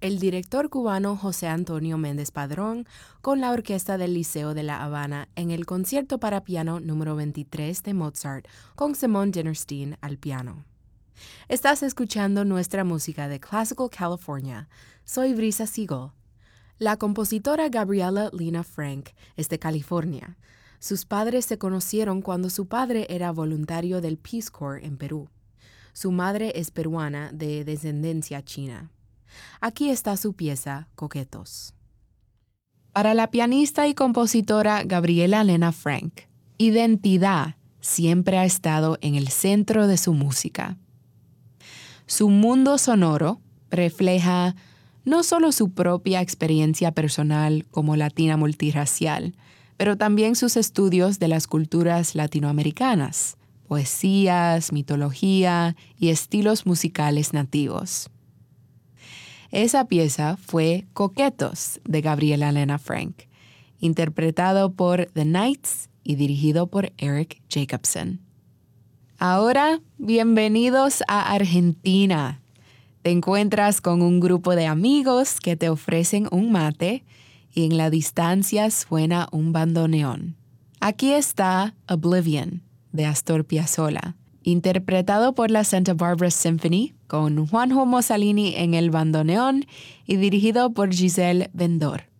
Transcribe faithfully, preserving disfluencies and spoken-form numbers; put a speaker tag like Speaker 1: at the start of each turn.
Speaker 1: el director cubano José Antonio Méndez Padrón con la orquesta del Liceo de La Habana en el concierto para piano número veintitrés de Mozart con Simon Dinnerstein al piano. Estás escuchando nuestra música de Classical California. Soy Brisa Siegel. La compositora Gabriela Lena Frank es de California. Sus padres se conocieron cuando su padre era voluntario del Peace Corps en Perú. Su madre es peruana de descendencia china. Aquí está su pieza, Coquetos. Para la pianista y compositora Gabriela Lena Frank, identidad siempre ha estado en el centro de su música. Su mundo sonoro refleja no solo su propia experiencia personal como latina multirracial, pero también sus estudios de las culturas latinoamericanas, poesías, mitología y estilos musicales nativos. Esa pieza fue Coquetos de Gabriela Lena Frank, interpretado por The Knights y dirigido por Eric Jacobson. Ahora, bienvenidos a Argentina. Te encuentras con un grupo de amigos que te ofrecen un mate y en la distancia suena un bandoneón. Aquí está Oblivion, de Astor Piazzolla, interpretado por la Santa Barbara Symphony con Juanjo Mossalini en el bandoneón y dirigido por Giselle Vendor.